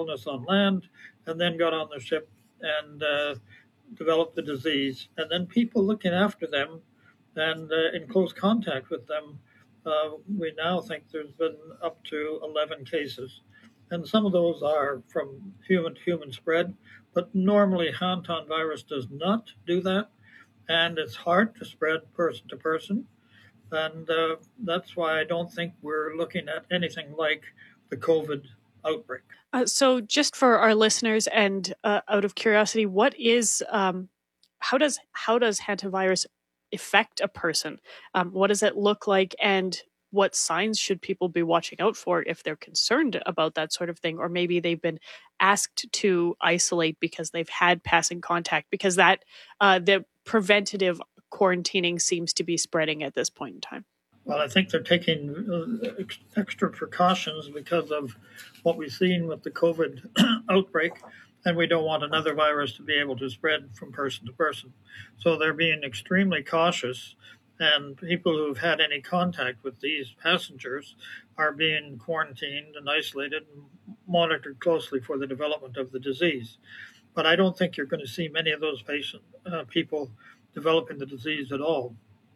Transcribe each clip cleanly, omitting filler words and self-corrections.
illness on land and then got on the ship and developed the disease. And then people looking after them and in close contact with them, we now think there's been up to 11 cases. And some of those are from human to human spread, but normally hantavirus does not do that. And it's hard to spread person to person. And that's why I don't think we're looking at anything like the COVID outbreak. So just for our listeners and out of curiosity, what is, how does hantavirus affect a person? What does it look like, and what signs should people be watching out for if they're concerned about that sort of thing? Or maybe they've been asked to isolate because they've had passing contact, because that the preventative quarantining seems to be spreading at this point in time. Well, I think they're taking extra precautions because of what we've seen with the COVID outbreak, and we don't want another virus to be able to spread from person to person. So they're being extremely cautious, and people who've had any contact with these passengers are being quarantined and isolated and monitored closely for the development of the disease. But I don't think you're going to see many of those people developing the disease at all.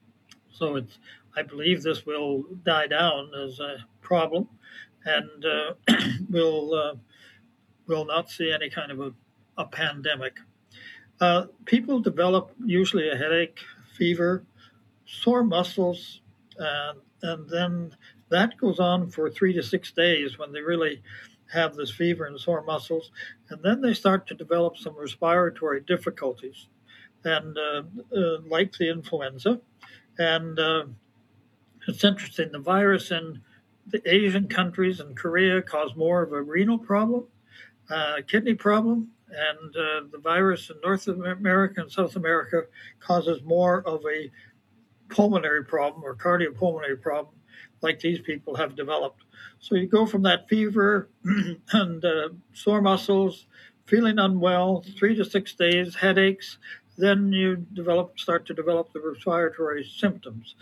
So I believe this will die down as a problem, and we'll not see any kind of a pandemic. People develop usually a headache, fever, sore muscles, and then that goes on for 3 to 6 days when they really have this fever and sore muscles, and then they start to develop some respiratory difficulties, and like the influenza. And it's interesting, the virus in the Asian countries and Korea caused more of a renal problem, kidney problem, and the virus in North America and South America causes more of a pulmonary problem or cardiopulmonary problem like these people have developed. So you go from that fever and sore muscles, feeling unwell, 3 to 6 days, headaches, then you start to develop the respiratory symptoms.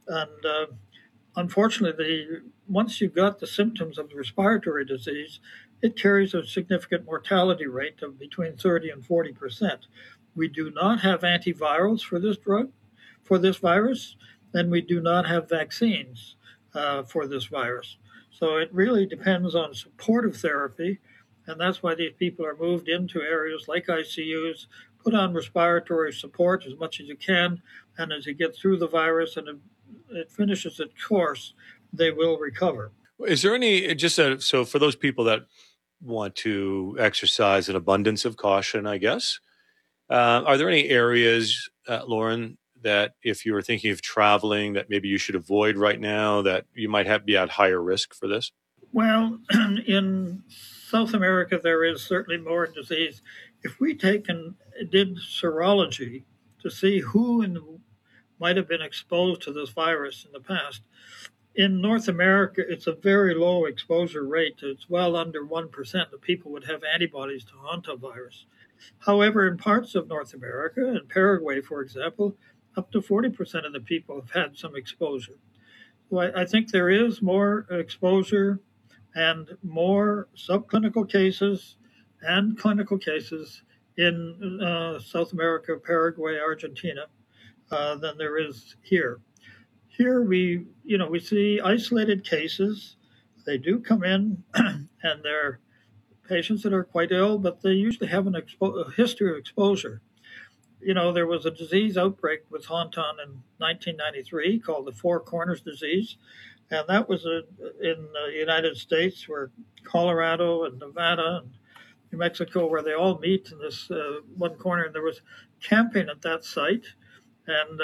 And unfortunately, once you've got the symptoms of the respiratory disease, it carries a significant mortality rate of between 30 and 40%. We do not have antivirals for this drug, for this virus, and we do not have vaccines for this virus. So it really depends on supportive therapy, and that's why these people are moved into areas like ICUs, put on respiratory support as much as you can, and as you get through the virus and it finishes its course, they will recover. Is there any, so for those people that want to exercise an abundance of caution, I guess, are there any areas, Lauren, that if you were thinking of traveling that maybe you should avoid right now, that you might be at higher risk for this? Well, in South America, there is certainly more disease. If we did serology to see who might have been exposed to this virus in the past, in North America, it's a very low exposure rate. It's well under 1% of people would have antibodies to hantavirus. However, in parts of North America, in Paraguay, for example, up to 40% of the people have had some exposure. So I think there is more exposure and more subclinical cases and clinical cases in South America, Paraguay, Argentina, than there is here. Here we see isolated cases. They do come in, and they're patients that are quite ill, but they usually have a history of exposure. There was a disease outbreak with Hantan in 1993 called the Four Corners disease, and that was in the United States, where Colorado and Nevada and New Mexico, where they all meet in this one corner, and there was camping at that site, and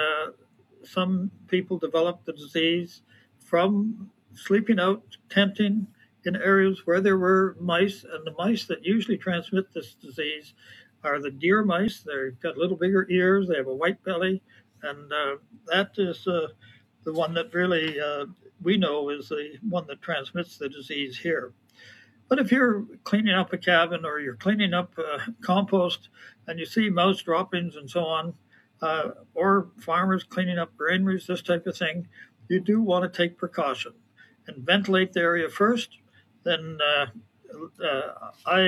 some people developed the disease from sleeping out, tenting in areas where there were mice, and the mice that usually transmit this disease are the deer mice. They've got little bigger ears, they have a white belly, and that is the one that really we know is the one that transmits the disease here. But if you're cleaning up a cabin or you're cleaning up compost and you see mouse droppings and so on, or farmers cleaning up granaries, this type of thing, you do want to take precaution and ventilate the area first. Then I